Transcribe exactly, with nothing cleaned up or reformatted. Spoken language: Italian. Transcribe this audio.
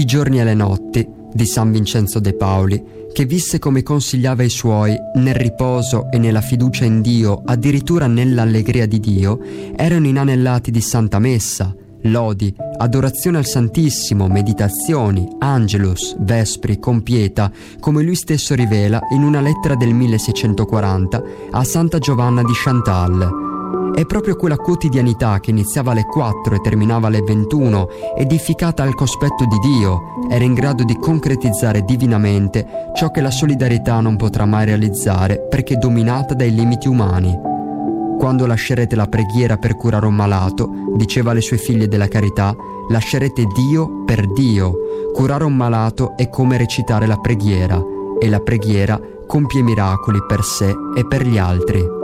giorni e le notti di San Vincenzo de Pauli, che visse come consigliava i suoi, nel riposo e nella fiducia in Dio, addirittura nell'allegria di Dio, erano inanellati di Santa Messa, lodi, adorazione al Santissimo, meditazioni, Angelus, Vespri, Compieta, come lui stesso rivela in una lettera del milleseicentoquaranta a Santa Giovanna di Chantal. È proprio quella quotidianità che iniziava alle quattro e terminava alle ventuno, edificata al cospetto di Dio, era in grado di concretizzare divinamente ciò che la solidarietà non potrà mai realizzare perché dominata dai limiti umani. Quando lascerete la preghiera per curare un malato, diceva alle sue figlie della carità, lascerete Dio per Dio. Curare un malato è come recitare la preghiera, e la preghiera compie miracoli per sé e per gli altri.